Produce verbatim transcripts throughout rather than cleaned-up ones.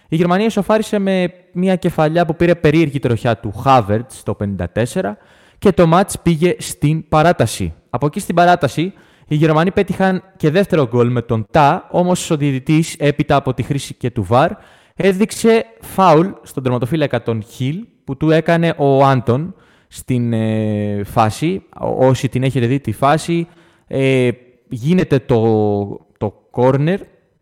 Η Γερμανία ισοφάρισε με μια κεφαλιά που πήρε περίεργη τροχιά του Χάβερτς στο πενήντα τέσσερα και το μάτς πήγε στην παράταση. Από εκεί στην παράταση οι Γερμανοί πέτυχαν και δεύτερο γκολ με τον Τά, όμως ο διαιτητής έπειτα από τη χρήση και του βαρ έδειξε φάουλ στον τερματοφύλακα τον Χιλ που του έκανε ο Άντον στην ε, φάση. Όσοι την έχετε δει τη φάση, ε, γίνεται το, το corner.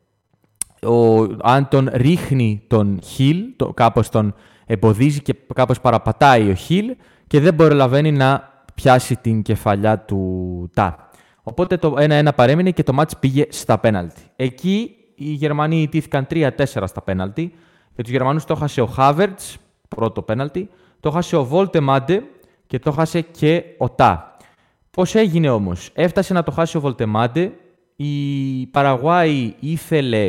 Ο Άντον ρίχνει τον Χιλ, το, κάπως τον εμποδίζει και κάπως παραπατάει ο Χιλ και δεν προλαβαίνει να πιάσει την κεφαλιά του Τά. Οπότε το ένα ένα παρέμεινε και το μάτς πήγε στα πέναλτι. Εκεί οι Γερμανοί ιτήθηκαν τρία τέσσερα στα πέναλτι. Για τους Γερμανούς το έχασε ο Χάβερτς, πρώτο πέναλτι, το έχασε ο Βόλτεμάντε και το έχασε και ο Τά. Πώς έγινε όμως? Έφτασε να το χάσει ο Βολτεμάντε, η Παραγουάη ήθελε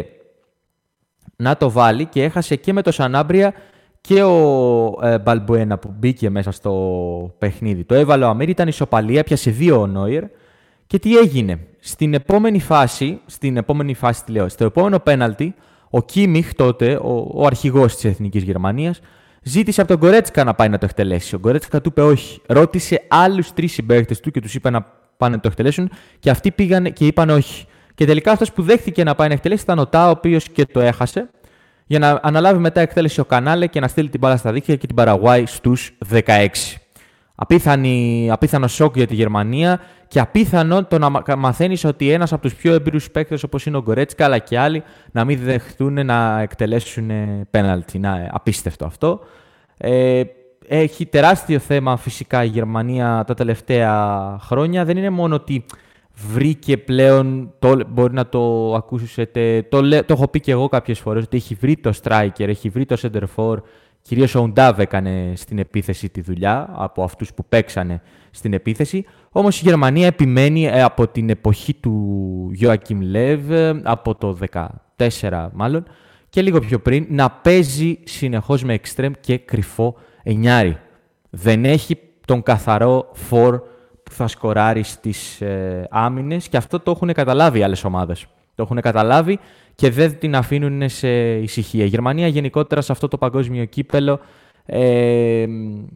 να το βάλει και έχασε και με το Σανάμπρια και ο ε, Μπαλμπουένα που μπήκε μέσα στο παιχνίδι. Το έβαλε ο Αμύρ, ήταν ισοπαλία, πιάσε δύο ο Νόιερ. Και τι έγινε? Στην επόμενη φάση, στην επόμενη φάση τι λέω, στο επόμενο πέναλτι, ο Κίμιχ τότε, ο, ο αρχηγός της Εθνικής Γερμανίας, ζήτησε από τον Γκορέτσκα να πάει να το εκτελέσει. Ο Γκορέτσκα του είπε όχι. Ρώτησε άλλους τρεις συμπαίκτες του και τους είπε να πάνε να το εκτελέσουν και αυτοί πήγαν και είπαν όχι. Και τελικά αυτός που δέχτηκε να πάει να εκτελέσει ήταν ο Τά, ο οποίος και το έχασε, για να αναλάβει μετά εκτέλεση ο Κανάλε και να στείλει την μπάλα στα δίχτυα και την Παραγουάη στους δεκαέξι. Απίθανη, απίθανο σοκ για τη Γερμανία και απίθανο το να μαθαίνεις ότι ένας από τους πιο εμπειρούς παίκτες όπως είναι ο Γκορέτσκα αλλά και άλλοι να μην δεχτούν να εκτελέσουν πέναλτι. Να, απίστευτο αυτό. Ε, έχει τεράστιο θέμα φυσικά η Γερμανία τα τελευταία χρόνια. Δεν είναι μόνο ότι βρήκε πλέον, το, μπορεί να το ακούσετε, το, το έχω πει και εγώ κάποιες φορές, ότι έχει βρει το striker, έχει βρει το center for. Κυρίως ο Ουντάβ έκανε στην επίθεση τη δουλειά, από αυτούς που παίξανε στην επίθεση. Όμως η Γερμανία επιμένει ε, από την εποχή του Γιόακιμ Λεβ, από το δεκατέσσερα μάλλον, και λίγο πιο πριν, να παίζει συνεχώς με εξτρέμ και κρυφό εννιάρι. Δεν έχει τον καθαρό φορ που θα σκοράρει στις ε, άμυνες και αυτό το έχουν καταλάβει οι άλλες ομάδες. Το έχουν καταλάβει και δεν την αφήνουν σε ησυχία. Η Γερμανία γενικότερα σε αυτό το παγκόσμιο κύπελο ε,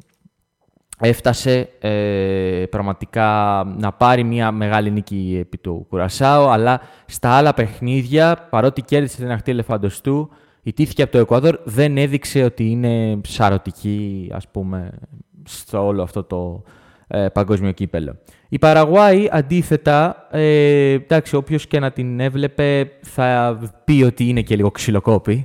έφτασε ε, πραγματικά να πάρει μια μεγάλη νίκη επί του Κουρασάο, αλλά στα άλλα παιχνίδια, παρότι κέρδισε την αχτή ελεφαντοστού, ιτήθηκε από το Εκουαδόρ, δεν έδειξε ότι είναι σαρωτική, ας πούμε, στο όλο αυτό το ε, παγκόσμιο κύπελο. Η Παραγουάη, αντίθετα, ε, εντάξει, όποιος και να την έβλεπε θα πει ότι είναι και λίγο ξυλοκόπη.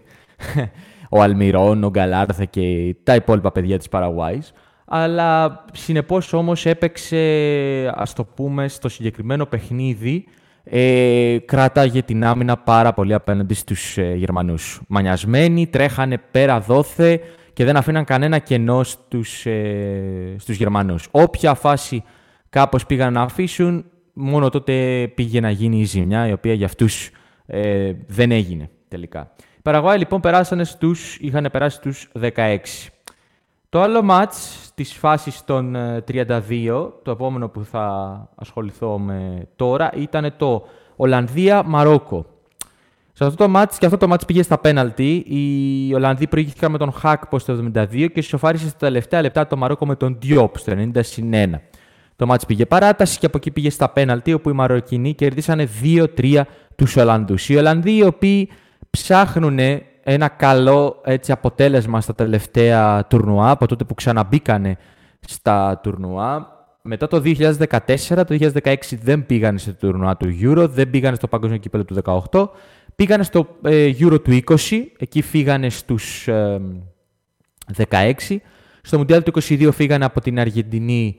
Ο Αλμιρόν, ο Γκαλάρθα και τα υπόλοιπα παιδιά της Παραγουάης. Αλλά συνεπώς όμως έπαιξε, ας το πούμε, στο συγκεκριμένο παιχνίδι, ε, κράταγε την άμυνα πάρα πολύ απέναντι στους ε, Γερμανούς. Μανιασμένοι, τρέχανε πέρα δόθε και δεν αφήναν κανένα κενό στους, ε, στους Γερμανούς. Όποια φάση κάπως πήγαν να αφήσουν, μόνο τότε πήγε να γίνει η ζημιά, η οποία για αυτούς ε, δεν έγινε τελικά. Οι Παραγουάοι λοιπόν περάσανε στους, είχαν περάσει στους δεκαέξι. Το άλλο μάτς της φάσης των τριάντα δύο, το επόμενο που θα ασχοληθώ με τώρα, ήταν το Ολλανδία-Μαρόκο. Σε αυτό το μάτς, και αυτό το μάτς πήγε στα πέναλτι, οι Ολλανδοί προηγήθηκαν με τον Χάκπο στο εβδομήντα δύο και ισοφάρισε στα τελευταία λεπτά το Μαρόκο με τον Διόπ στο ενενήντα συν ένα. Το μάτς πήγε παράταση και από εκεί πήγε στα πέναλτι, όπου οι Μαροκινοί κερδίσανε δύο τρία τους Ολλανδούς. Οι Ολλανδοί, οι οποίοι ψάχνουν ένα καλό έτσι, αποτέλεσμα στα τελευταία τουρνουά, από τότε που ξαναμπήκανε στα τουρνουά. Μετά το δύο χιλιάδες δεκατέσσερα, το δύο χιλιάδες δεκαέξι δεν πήγανε στο τουρνουά του Euro, δεν πήγανε στο Παγκόσμιο Κύπελλο του δεκαοκτώ, πήγανε στο ε, Euro του είκοσι, εκεί φύγανε στους ε, δεκαέξι. Στο Μουντιάλ του είκοσι δύο φύγανε από την Αργεντινή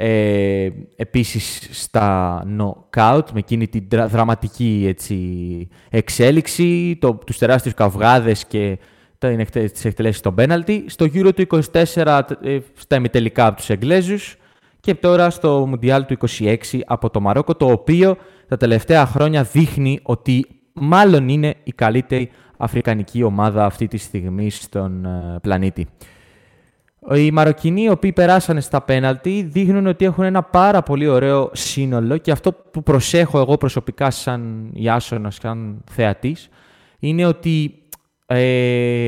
ε, επίσης στα knockout, με εκείνη την δρα, δραματική έτσι, εξέλιξη, το, τους τεράστιους καυγάδες και τις εκτελέσεις των πέναλτι. Στο Euro του είκοσι τέσσερα ε, στα ημιτελικά από τους Εγγλέζους και τώρα στο Μουντιάλ του είκοσι έξι από το Μαρόκο, το οποίο τα τελευταία χρόνια δείχνει ότι μάλλον είναι η καλύτερη αφρικανική ομάδα αυτή τη στιγμή στον ε, πλανήτη. Οι Μαροκινοί, οι οποίοι περάσανε στα πέναλτι, δείχνουν ότι έχουν ένα πάρα πολύ ωραίο σύνολο και αυτό που προσέχω εγώ προσωπικά σαν Ιάσονας, σαν θεατής, είναι ότι ε,